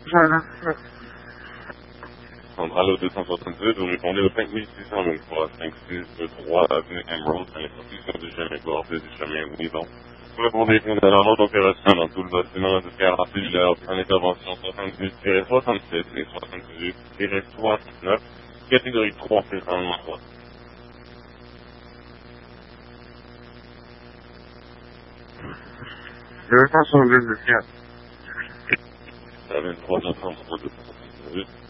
Centrale au 262, vous répondez au 5623, 5623 avenue Emerald, à l'intersection du chemin Bord et du chemin Louison. Vous répondez qu'on est dans l'ordre d'opération dans tout le bâtiment jusqu'à rappeler l'heure en intervention 78-67 et 78-69, catégorie 3, présentement 3. Je vais pas changer de fiat. Ça va 333 268.